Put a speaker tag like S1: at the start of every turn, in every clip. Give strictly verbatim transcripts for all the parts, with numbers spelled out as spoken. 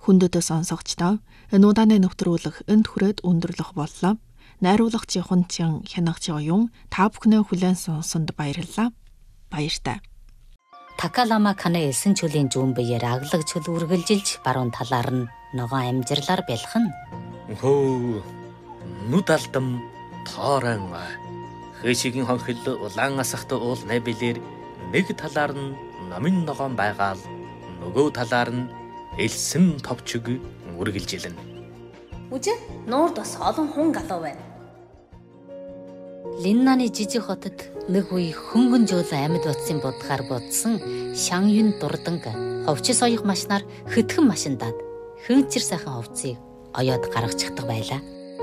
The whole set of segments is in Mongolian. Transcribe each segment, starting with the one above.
S1: Хүндэт сонсогчдоо энэ удааны нэвтрүүлэг энд хүрээд өндөрлөх боллоо. Найруулагчийн Хунчин, хянагчийн оюун та бүхнээ хүлээн сонсонд баярлалаа. Баяртай.
S2: Такалама Каны элсэн чөлийн зүүн биеэр аглаг чөл үргэлжилж баруун талаар нь ногоон амжирлаар бэлхэн.
S3: Хөө нүд алдам тоорон хэшигийн хонхил улаан асахт уул найбилэр нэг талаар нь номын ногоон байгаал нөгөө талаар нь элсэн товчиг үргэлжилнэ.
S4: Үжи нуурд бас олон хүн галуу байна.
S2: Линнаны жижиг хотод нэг үе хөнгөн жөөлөн амьд утсын будгаар будсан шан юн дурданг ховчис оёх машинаар хөтгөн машиндаад хөнчир сайхан ховцыг оёод гаргачихдаг байлаа.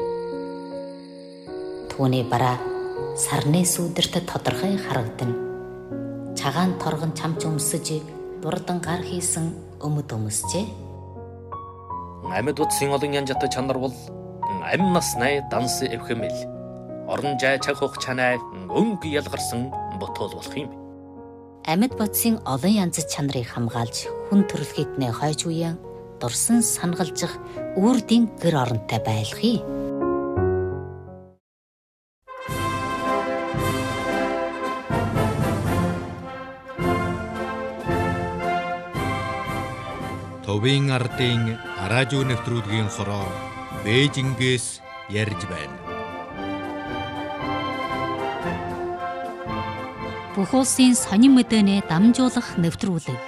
S2: Түүний бараа сарны сүдэрт тодорхой харагдана. Цагаан торгон чамч өмсөж дурдан гар хийсэн өмд өмсчээ.
S3: Амьд утсын олон янжтай чанар бол амь насны данс эвхэмэл. Орон жай чахох чанай өнгө ялгарсан ботол болох юм.
S2: Амьд бодсын олон янз чанарыг хамгаалж хүн төрөлхийднээ хойж үеэн дурсан сангалжих үрдийн гэр оронтой байлгий.
S5: Товын ардын араажуу нэвтрүүлгийн хороо Бээжингээс ярьж байна.
S2: Бүх улсын сонин мэдэнэ дамжуулах нэвтрүүлэг.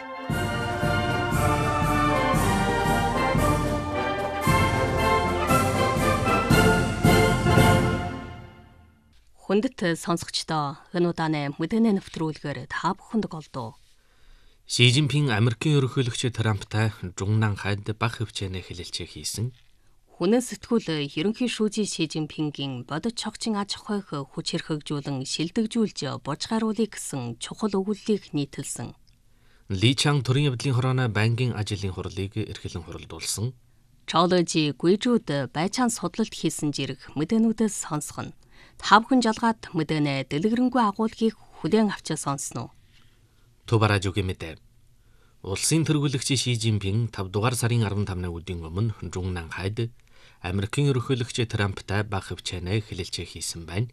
S2: Хүндэт сонсогчдоо энэ удааны мэдэнэ нэвтрүүлгээр та бүхэнд голдуу.
S3: Ши Жинпин Америкийн ерөнхийлөгч Трамптай Жунгнан хайд бага хвчээнэ хэлэлцээ хийсэн.
S2: Хүнэн сэтгүүл ерөнхий шүүжийн Ши Жинпингийн бодит чогчин аж ахуйг хүч хэрхэгжүүлэн шилдэгжүүлж бужгааруулах гэсэн чухал өгүүллийг нийтэлсэн.
S3: Ли Чанг төрийн явдлын хорооны банкын ажлын хурлыг эрхлэн хуралдуулсан.
S2: Чолжи Гуйжууд байцаан судлалт хийсэн зэрэг мэдэнүүдээс сонсгоно. Та бүхэн жалгаад мэдэнэ дэлгэрэнгүй агуулгыг хүлээн авч сонсноо.
S3: Тубараж үгүй мэдээ. Улсын тэргүүлэгч Ши Жинпин тавд дугаар сарын арван тавны өдрийн өмнө Жунгнан хайд Америкийн ерөнхийлөгч Трамптай бага хвчээнэ хэлэлцээ хийсэн байна.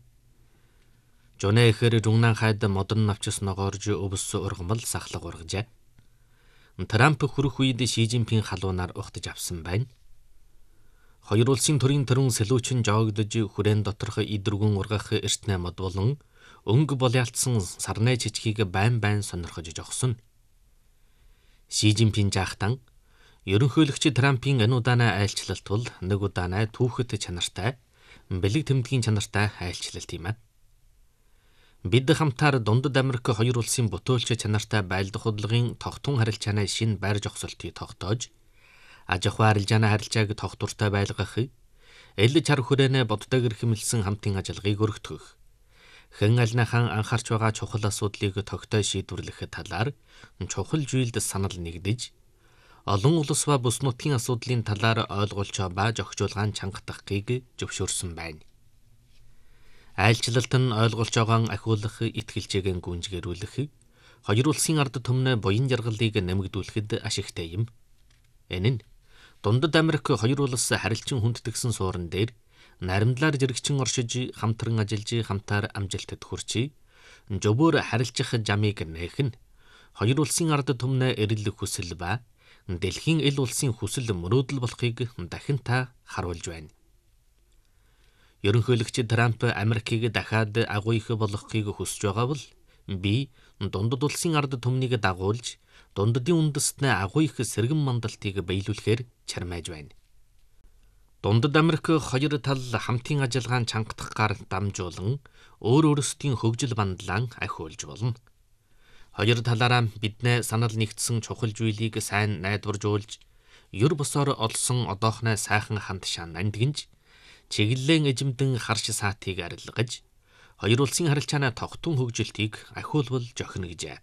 S3: Жонэ ихэр Жунгнан хайд модон навчс ногоорж өвс ургамал сахлаг ургажээ. Трамп хүрэх үед Ши Жинпин халуунаар ухтаж авсан байна. Хоёр улсын төрийн төрөн сэлүүчин жогдож хүрэн доторх идэргүн ургах эртнэ мод болон өнгө болиалтсан сарны жижигхийг байн байн сонирхож жогсон. Ши Жинпин жаахтан ерөнхийлөгч Трампын энэ удааны айлчлалт бол нэг удааны түүхэт чанартай, бэлэг тэмдгийн чанартай айлчлалт юм аа. Бид хамтаар Дундад Америк хоёр улсын бүтөөлч чанартай байлдах хөдөлгөөний тогтун харилцааны шинэ байр зогсолтыг тогтоож, аж ахуй арилжааны харилцааг тогтвортой байлгах, эл чар хүрээнэ боддог эрхэмлсэн хамтын ажиллагааг өргөтгөх, хэн альнаахан анхаарч байгаа чухал асуудлыг тогтоож шийдвэрлэх талаар чухал зүйлд санал нэгдэж, олон улс ба бүс нутгийн асуудлын талаар ойлгуулж ба зохицуулгаан чангатахыг зөвшөөрсөн байна. Айлчлалт нь ойлгуулж байгаа ахиулах итгэлжээгэн гүнжгэрүүлэх, хоёр улсын ард түмнээ буян жаргалыг нэмэгдүүлэхэд ашигтай юм. Энэ нь Дундад Америк хоёр улс харилцан хүндэтгсэн суурин дээр наримдлаар зэрэгчин оршиж хамтран ажиллаж хамтаар амжилтад хүрчээ. Жобоор харилцах замыг нэхэн хоёр улсын ард түмнээ эрэлх хүсэл ба дэлхийн эл улсын хүсэл мөрөөдөл болохыг дахин та харуулж байна. Ерөнхийлөгч Трамп Америкийг дахиад агуу их болгохыг хүсэж байгаа бол би дундад улсын ард түмнийг дагуулж дундадын үндэстнээ агуу их сэргэн мандалтыг биелүүлэхээр чармайж байна. Дундад Америк хоёр тал хамтын ажиллагаан чангатахгаар дамжуулан өөр өөрсдийн хөгжил бандлан ахиулж болно. Хоёр талаараа биднээ санал нэгдсэн чухал зүйлийг сайн найдваржуулж, ёр босоор олсон одоохны сайхан ханд шан андгинж, чиглэлэн эжимдэн харш саатыг арилгаж, хоёр улсын харилцааны тогтун хөгжилтийг ахиулбал жохино гэжээ.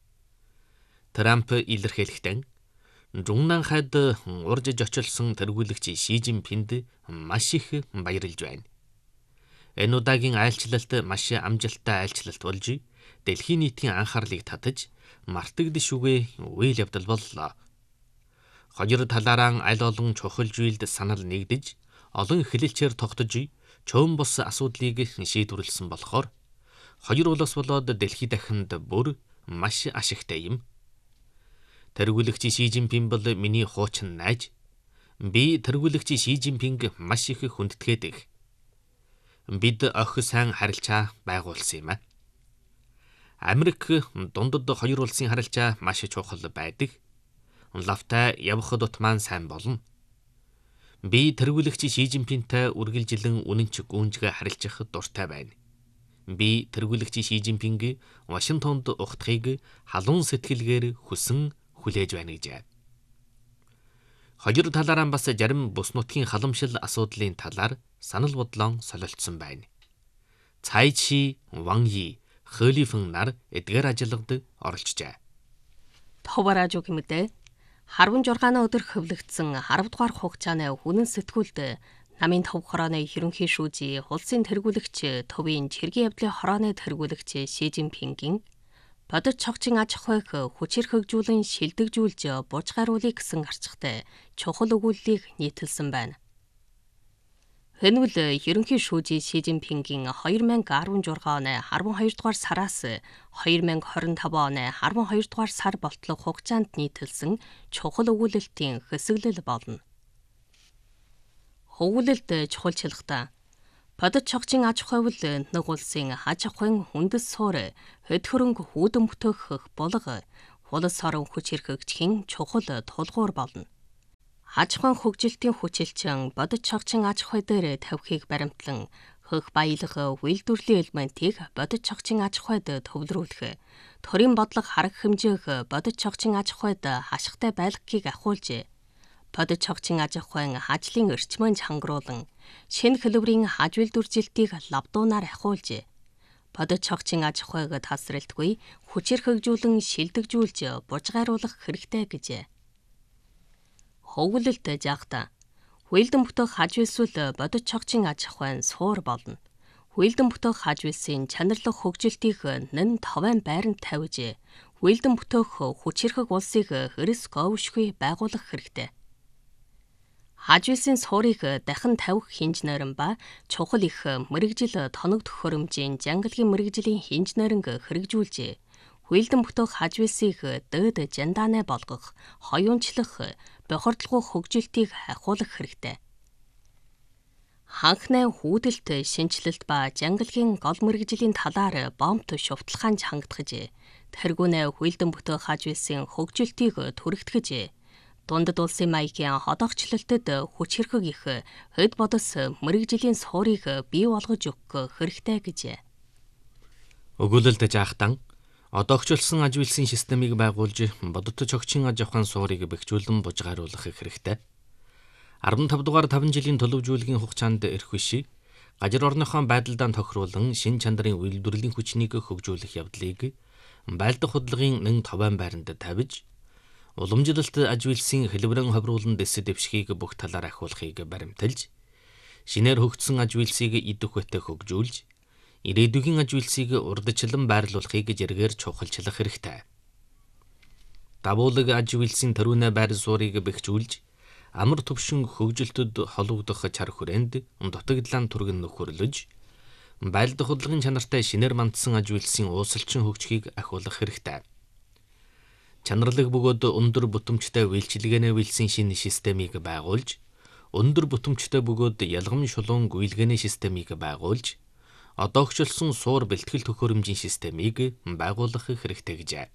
S3: Трамп илэрхийлэхдээ Жунгнан хайд урж жочилсон тэргүүлэгч Ши Жинпинд маш их баярлж байна. Энэ удаагийн айлчлалт маш амжилттай айлчлалт болж, дэлхийн нийтийн анхаарлыг татаж, мартагдшгүй үйл явдал боллоо. Хоёр талаараа аль олон чухал зүйлд санал нэгдэж, олон хэлэлчээр тогтож, чөөн бус асуудлыг шийдвэрлсэн болохоор хоёр улс болоод дэлхий дахинд бүр маш ашигтай юм. Тэргүүлэгч Ши Жинпин бол миний хуучин найз. Би тэргүүлэгч Ши Жинпинг маш их хүндэтгээд. Бид охин сайн харилцаа байгуулсан юм а. Америк дундад хоёр улсын харилцаа маш чухал байдаг. Лавтай явхад утмаан сайн болно. Би тэргүүлэгч Ши Жинпинтэй үргэлжилэн үнэнч гүнжгэ харилцах дуртай байна. Би тэргүүлэгч Ши Жинпинг Вашингтонд ухтахыг халуун сэтгэлгээр хүсэн хүлээж байна гэж. Хоёр талаараа бас зарим бус нутгийн халамжил асуудлын талаар санал бодлон солилцсон байна. Цай Чи, Ван Yi, Хөлифэн нар эдгээр ажиллагад оролцжээ.
S6: Товараажуу гэмэдэ харван жургааны өдөр хөвлөгдсөн арав дугаар хугацааны үнэн сэтгүүлд намын төв хорооны ерөнхий шүүжий улсын тэргүүлэгч төвийн чиргийн явдлын хорооны тэргүүлэгч Ши Жинпингийн бодит цогцын аж ахуйг хүчээр хөгжүүлэн шилдэгжүүлж буужгаруулах гэсэн арчигтай чухал өгүүллийг нийтэлсэн байна. Энэ үл ерөнхий шүүжий Ши Жинпингийн хоёр мянга арван жургаан оны арван хоёр дугаар сараас хоёр мянга хорин тав оны арван хоёр дугаар сар болтлох хугацаанд нийтэлсэн чухал өгүүлэлтийн хэсэглэл болно. Өгүүлэлт чухалчилгатай бодит цогцын аж ахуй бол нэг улсын аж ахуйн үндэс суур хэд хөрөнгө үүдэн бүтээх булга улс орон хүч хэрхэгжихийн чухал тулгуур болно. Аж ахуйн хөгжилтийн хүчилчин бодит цогцын аж ахуй дээр тавихыг баримтлан хөх баялаг үйлдвэрлэлийн элементийг бодит цогцын аж ахуйд төвлөрүүлэх, төрийн бодлого харах хэмжээг бодит цогцын аж ахуйд хашигтай байлгахыг ахиулж, бодит цогцын аж ахуйн ажлын эрчмөнд хангруулан шинэ хэлбэрийн аж үйлдвэржилтийг лавдуунаар ахиулж, бодит цогцын аж ахуйг тасралтгүй хүчээр хөгжүүлэн шилдэгжүүлж буужгааруулах хэрэгтэй гэж. Өгүүлэлт жаагта хүйлдэн бүтэх аж үйлсүүл бодит цогцын аж ахуйн суур болно. Хүйлдэн бүтэх аж үйлсийн чанарлах хөгжилтийг нэн товын байранд тавьж, хүйлдэн бүтэх хүч хэрхэг улсыг хэрэс говшгүй байгуулах хэрэгтэй. Аж үйлсийн суурийг дахин тавих хинжнэрэн ба чухал их мэрэгжил тоногдох хөрөмжийн жангалгийн мэрэгжлийн хинжнэрэнг хэрэгжүүлж, хүйлдэн бүтэх аж үйлсийг дээд жандаанаа болгох, хоёунчлах, бохирдлого хөгжилтийг ахиулах хэрэгтэй. Ханхны хүүдэлт шинжилэлт ба жангалгийн гол мэрэгжлийн талаар бомбт шувталхаанд хангадгаж, тэргүүнээ хүйлдэн бүтэх аж үйлсийн хөгжилтийг түрэгтгэж, дундад улсын маягийн ходогчлолтод хүч хэрхэг их хэд бодос мэрэгжлийн суурийг бий болгож өгөх хэрэгтэй гэж.
S3: Өгүүлэлт жаахтан одоогчлсон аж үйлсийн системийг байгуулж бодит цогцын аж ахуйн суурийг бэхжүүлэн буужгааруулах хэрэгтэй. арван тав дугаар таван жилийн төлөвжүүлгийн хугацаанд эрх биш, газар орныхон байдалдаа тохируулан шин чанарын үйлдвэрлэлийн хүчнийг хөгжүүлэх явдлыг байлдах худлын нэн товын байранд тавьж, уламжлалт аж үйлсийн хэлбэрэн ховруулан дэс дэвшихийг бүх талаар ахиулахыг баримталж, шинээр хөгжсөн аж үйлсийг идэх үедээ хөгжүүлж, ирээдүйн аж үйлсийг урдчлан байрлуулахыг зэрэгээр чухалчлах хэрэгтэй. Давуулаг аж үйлсийн төрүүнэ байр суурийг бэхжүүлж, амар төвшин хөгжилтөд холбогдох чар хүрээнд дутагдлаан түргэн нөхөрлөж, байлдах худлын чанартай шинээр мандсан аж үйлсийн уусалчин хөгжихийг ахиулах хэрэгтэй. Чанарлаг бөгөөд өндөр бүтэмжтэй үйлчилгээний үйлсийн шинэ системийг байгуулж, өндөр бүтэмжтэй бөгөөд ялгам шулуун гүйлгээний системийг байгуулж, одоогчлсон суур бэлтгэл төхөөрөмжийн системийг байгуулах хэрэгтэй гэжээ.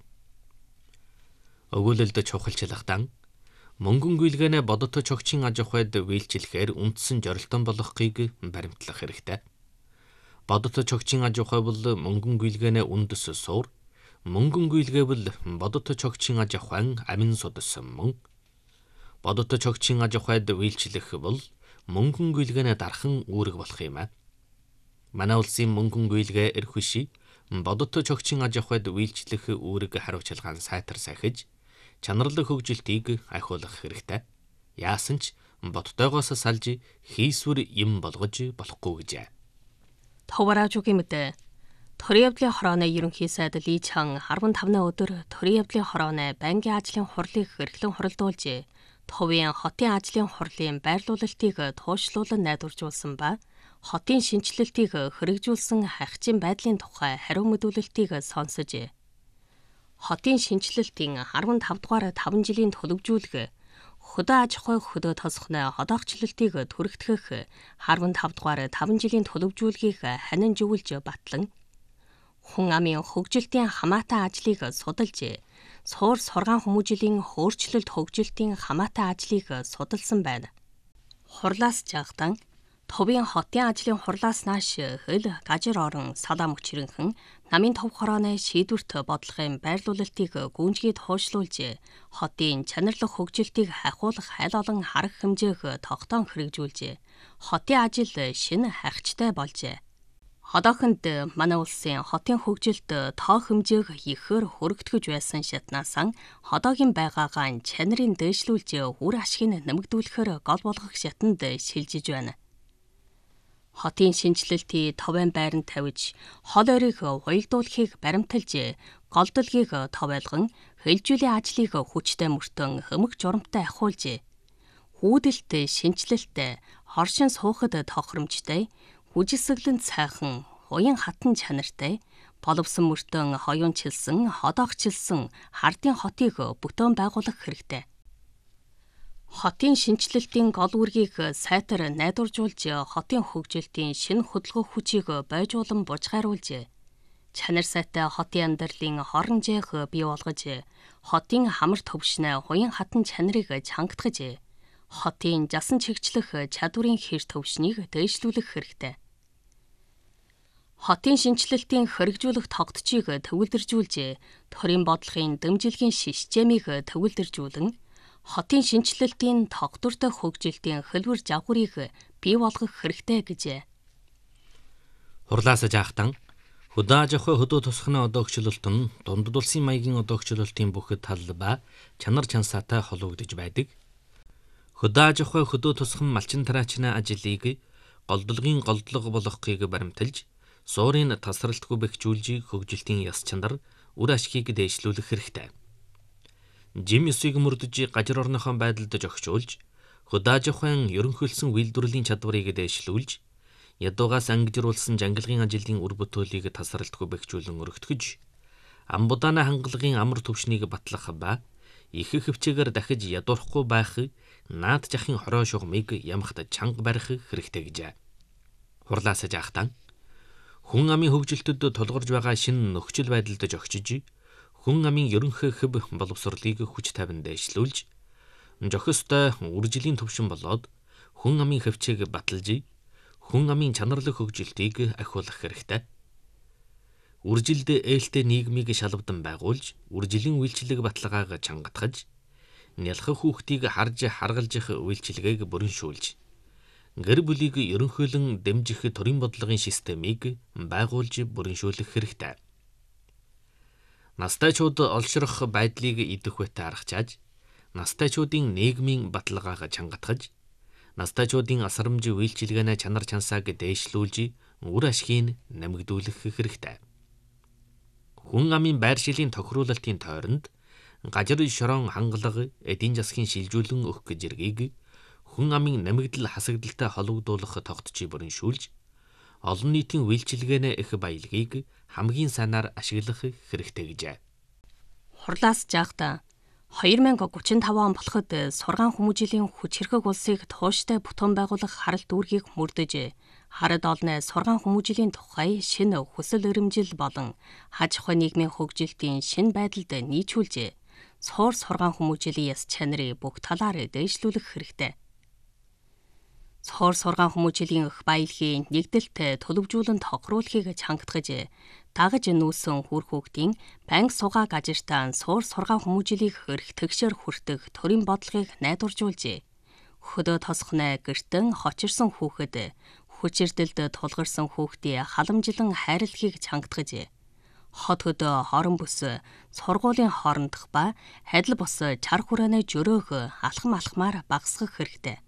S3: Өгүүлэлд чухалчлахтан мөнгөн гүйлгээнэ бодит цогцын аж ахуйд үйлчлэхээр үндсэн зорилтон болгохыг баримтлах хэрэгтэй. Бодит цогцын аж ахуй бол мөнгөн гүйлгээнэ үндэс суур, мөнгөн гүйлгээ бол бодит цогцын аж ахуйн амин судас мөн. Бодит цогцын аж ахуйд үйлчлэх бол мөнгөн гүйлгээнэ дархан үүрэг болох юм а. Манай улсын мөнгөн гүйлгээ эрх биш, бодит цогцын аж ахуйд үйлчлэх үүрэг хариуцлагаан сайтар сахиж, чанарлаг хөгжилтийг ахиулах хэрэгтэй. Яасан ч бодтойгоос салж хийсвэр юм болгож болохгүй гэжээ.
S6: Товараажуугийн мэдээ. Төрийн явдлын хорооны ерөнхий сайд Ли Чан арван тавны өдөр төрийн явдлын хорооны банкны ажлын хурлыг эрхлэн хуралдуулж, товын хотын ажлын хурлын байрлуулалтыг туушлуулан найдваржуулсан ба хотын шинжилэлтийг хэрэгжүүлсэн хахижийн байдлын тухай хариу мэдүүлэлтийг сонсожээ. Хотын шинжилэлтийн арван тав дугаар таван жилийн төлөвжүүлэг хөдөө аж ахуй хөдөө тосгоны одоогчлолтыг түрэгдэх арван тав дугаар таван жилийн төлөвжүүлгийг ханин зөвлөж батлан хүн амын хөгжилтийн хамаатай ажлыг судалж, суур сургаан хүмүүжлийн хөөрчлөлт хөгжилтийн хамаатай ажлыг судалсан байна. Хурлаас жагтан товын хотын ажлын хурлаас нааш хөл гажир орон салаа мөчрөнхөн намын тов хорооны шийдвэрт бодлогын байрлуулалтыг гүнжгий туушлуулж, хотын чанарлах хөгжилтийг хахиулах аль олон арга хэмжээг тогтоон хэрэгжүүлж, хотын ажил шинэ хахичтай болжээ. Одоохонд манай улсын хотын хөгжилд тоо хэмжээг ихээр хүрэгдэж байсан шатнаас одоогийн байгаагаа чанарыг дээшлүүлж үр ашгийг нэмэгдүүлэхээр гол болгох шатанд шилжиж байна. Хотын шинжилэлтийн товын байранд тавьж, хол ойрыг уягдуулахыг баримталж, голдолгийг товойлгон, хэлжүүлийн ажлыг хүчтэй мөртөн хөмөг журамтай ахиулж, хүүдэлт шинжилэлт, хоршин суухад тохиромжтой, хүжисгэлэн цайхан, уян хатан чанартай, боловсон мөртөн хоёуунчилсан, ходоогчилсан хардын хотыг бүтээн байгуулах хэрэгтэй. Хотын шинжилэлтийн гол үүргийг сайтар найдваржуулж, хотын хөгжилтийн шинэ хөдөлгөөх хүчийг бойжуулан бужгааруулж, чанар сайтай хотын амьдралын хорон жайг бий болгож, хотын хамар төвшнө уян хатан чанарыг чангатгаж, хотын жасан чигчлэх чадварын хэр төвшнийг дээшлүүлэх хэрэгтэй. Хотын шинжилэлтийн хэрэгжүүлэх тогтцыг төвлөржүүлж, төрийн бодлогын дэмжлэгийн системийг төвлөржүүлэн, хотын шинжилэлтийн тогтвортой хөгжилтийн хөлбөр жагварыг бий болгох хэрэгтэй гэжээ.
S3: Хурлаас жаахтан хөдөө аж ахуй хөдөө тосгоны одоогчлолт нь дундад улсын маягийн одоогчлолтын бүх тал ба чанар чансаатай холбогдож байдаг. Хөдөө аж ахуй хөдөө тосгон малчин тараачны ажлыг голдлогын голдлого болгохыг баримталж, суурийн тасралтгүй бэхжүүлж хөгжилтийн яс чанар, үр ашгийг дээшлүүлэх хэрэгтэй. Жим ёсыг мөрдөж гажир орныхон байдалд зохицуулж, хөдөө аж ахуйн ерөнхийлсөн үйлдвэрлэлийн чадварыг дээшлүүлж, ядуугаас ангижруулсан жангалгын ажлын үр бүтээлийг тасралтгүй бэхжүүлэн өргөтгөж, амбудааны хангалагын амар төвшнийг батлах ба их хөвчөөр дахиж ядуурахгүй байх, наад жахын хороо шугамыг ямхад чанга барих хэрэгтэй гэжээ. Хурлаас жаахтан хүн амын хөгжилтөд тулгарч байгаа шинэ нөхцөл байдалд зохицож, хүн амын ерөнхий хөв боловсролыг хүч тавин дээшлүүлж, зохистой үржилийн төвшин болоод хүн амын хөвчийг баталж, хүн амын чанарлах хөгжилтийг ахиулах хэрэгтэй. Үржилд ээлтэй нийгмийг шалавдан байгуулж, үржилийн үйлчлэг баталгааг чангатгаж, нялхах хүүхдийг харж харгалжих үйлчилгээг бүрэншүүлж, гэр бүлийг ерөнхийлөн дэмжих төрийн бодлогын системийг байгуулж бүрэншүүлэх хэрэгтэй. Настайчууд олшрох байдлыг идэх байтаа аргачааж, настайчуудын нийгмийн баталгааг чангатгаж, настайчуудын асрамж үйлчилгээний чанар чансааг дээшлүүлж, үр ашгийг нэмэгдүүлэх хэрэгтэй. Хүн амын байршилын тохируулалтын тойронд гажир шорон хангалага эдийн засгийн шилжүүлэн өгөх зэргийг хүн амын нэмэгдэл хасагдaltaй холбогдуулах тогтцыг бүрэншүүлж, олон нийтийн үйлчилгээний их баялагийг хамгийн сайнаар ашиглах хэрэгтэй гэжээ.
S6: Хурлаас жаахта хоёр мянга гучин таван он болоход сургаан хүмүүжлийн хүч хэрхэг улсыг тууштай бүтээн байгуулах харалт үүргийг мөрдөж, харад олны сургаан хүмүүжлийн тухай шинэ хүсэл эрмжил болон аж ахуй нийгмийн хөгжилтийн шинэ байдалд нийцүүлж, суур сургаан хүмүүжлийн яс чанарыг бүх талаар дээшлүүлэх хэрэгтэй. Суур сургаан хүмүүжлийн их баялагын нэгдэлт төлөвжүүлэн тохируулахыг чангатгаж, дагаж нүүсэн хүр хүүхдийн банк сугаа гажиртаан суур сургаан хүмүүжлийг хөрөх тэгшээр хүртэх төрийн бодлогыг найдваржуулж, хөдөө тосгоны гэртэн хочирсан хүүхэд, хүчирдэлд тулгарсан хүүхдийн халамжлан хайрлахыг чангатгаж, хот хөдөө хорон бүс, сургуулийн хоорондох ба адил бус чар хүрээний жөрөөх алхам алхмаар багасгах хэрэгтэй.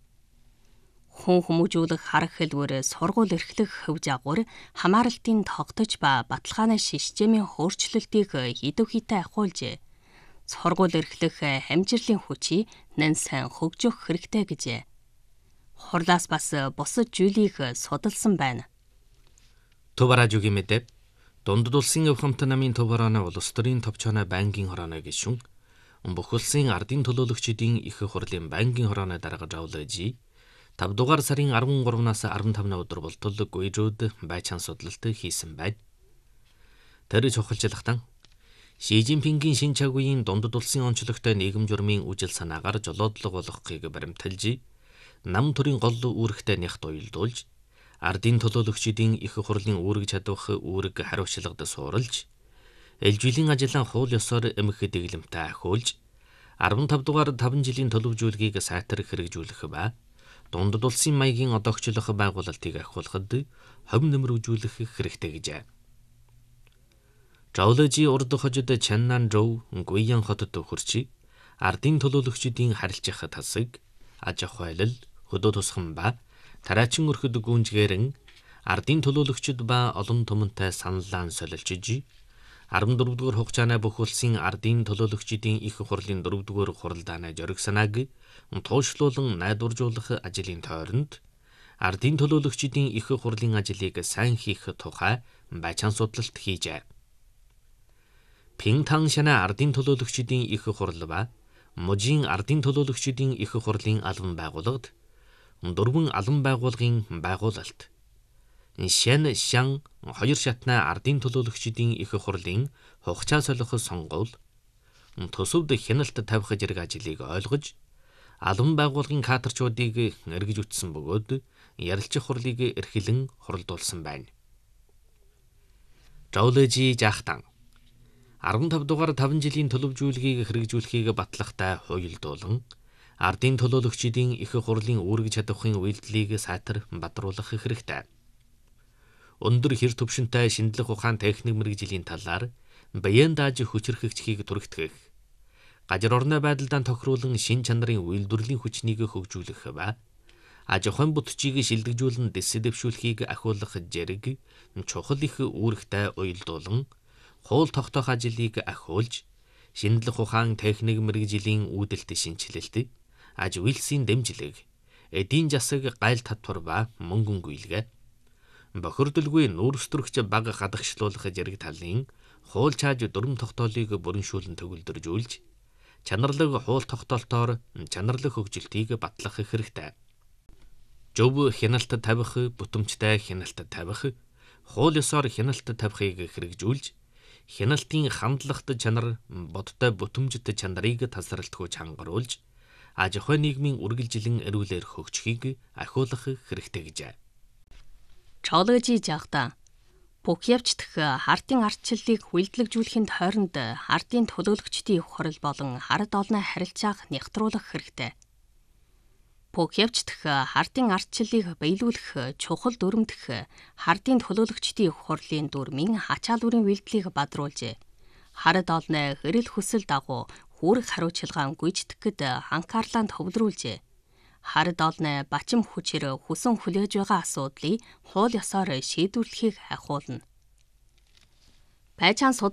S6: Хүн хүмүүжүүлэх харах хэлбэр, сургууль эрхлэх хөв жагвар, хамааралтын тогтож ба баталгааны системийн хөөрчлөлтийг идэв хитэ ахиулж, сургууль эрхлэх хамжирлын хүчийг нэн сайн хөгжих хэрэгтэй гэжээ. Хурлаас бас бусад зүйлийг судалсан байна.
S3: Төв радиогийн мэдээ Дундад улсын өв хамт намын төв хорооны улс төрийн товчооны байнгын хорооны гишүүн Өмбөх улсын ардын төлөөлөгчдийн их хурлын байнгын хорооны дарга Жавлажи тав дугаар сарын арван гуравнаас арван тавны өдөр болтол Гуйжууд байцаан судлалт хийсэн байна. Тэр чухалчлахтан Ши Жинпингийн шин чагуйн дундад улсын онцлогтой нийгэм журмын үжил санаагаар жолоодлого болгохыг баримталж, нам төрийн гол үүрэгтэй нягт уялдуулж, ардын төлөөлөгчдийн их хурлын үүрэг чадвах үүрэг хариуцлагад суурилж, ээлжилийн ажлын хууль ёсоор эмх дэглэмтэй ахиулж, арван тав дугаар таван жилийн төлөвжүүлгийг сайтар хэрэгжүүлэх ба дундад улсын маягийн одоогчлох байгуулалтыг ахиулахад хувь нэмрүүжүүлэх хэрэгтэй гэжээ. Жавлажи урд хожид Чаннан Жоу Гуйян хотод хүрч ардын төлөөлөгчдийн харилцах тасаг, аж ахуйлал, хөдөө тусгам ба тараачин өрхөд гүнжгээрэн ардын төлөөлөгчд ба олон түмэнтэй саналаан солилчиж арван дөрөвдүгээр хугацааны бүх улсын ардын төлөөлөгчдийн их хурлын дөрөвдүгээр хуралдааны зориг санааг туушлуулан найдваржуулах ажлын тойронд ардын төлөөлөгчдийн их хурлын ажлыг сайн хийх тухай байцаан судлалт хийжээ. Пингтангшана ардын төлөөлөгчдийн их хурал ба Мужийн ардын төлөөлөгчдийн их хурлын албан байгууллагад дөрвөн албан байгууллагын байгуулалт Шэн Шан хоёр шатны ардын төлөөлөгчдийн их хурлын хугацаа солих сонгуул төсөвд хяналт тавих зэрэг ажлыг ойлгож албан байгууллагын кадрчуудыг эргэж үтсэн бөгөөд ярилцах хурлыг эрхлэн хуралдуулсан байна. Жавлажи жахтан арван тав дугаар таван жилийн төлөвжүүлгийг хэрэгжүүлэхийг батлагтай хуйлдуулан ардын төлөөлөгчдийн их хурлын үүрэг чадвахын үйлдэлийг сайтар бадруулах хэрэгтэй. Өндөр хэр төвшөнтэй шинжлэх ухаан техник мэргэжлийн талаар баян дааж хүчрхэгчхийг түрэгтгэх, газар орны байдалд тохируулан шин чанарын үйлдвэрлэлийн хүчнийг хөгжүүлэх ба аж ахуйн бүтцийг шилдэгжүүлэн дэс дэвшүүлэхийг ахиулах зэрэг чухал их үүрэгтэй уялдуулан хууль тогтоох ажлыг ахиулж, шинжлэх ухаан техник мэргэжлийн үүдэлт шинжилэлт, аж үйлсийн дэмжлэг, эдийн засаг гайл татвар ба мөнгөн гүйлгээ, бохирдолгүй нүүрстрөгч баг гадагшлуулах зэрэг талын хууль чааж дүрм тогтоолыг бүрэншүүлэн төгөлдржүүлж, чанарлаг хууль тогтоолтоор чанарлаг хөгжилтийг батлах хэрэгтэй. Зөв хяналт тавих, бүтэмжтэй хяналт тавих, хууль ёсоор хяналт тавихыг хэрэгжүүлж, хяналтын хандлагт чанар, бодтой бүтэмжит чанарыг тасралтгүй чангаруулж, аж ахуй нийгмийн үргэлжилэн эрүүлэр хөгжихийг ахиулах хэрэгтэй гэжээ.
S6: Жавлажи жахта бүх явж дэх хартын ардчлалыг хүлдлэгжүүлэхийн тойронд хартын төлөөлөгчдийн хурал болон хард олны харилцааг нягтруулах хэрэгтэй. Бүх явж дэх хартын ардчлалыг биелүүлэх чухал дүрмдэх хартын төлөөлөгчдийн хурлын дүрмийн хачаал бүрийн үйлдэлийг бадруулж, хард олны хэрэл хүсэл дагуу хүүрэг хариуцлагаан гүйцэтгэхэд анхаарлаа төвлөрүүлж, хард олны бачим хүчээр хүсэн хүлээж байгаа асуудлыг хууль ёсоор шийдвэрлэхийг ахиулна. Байцаан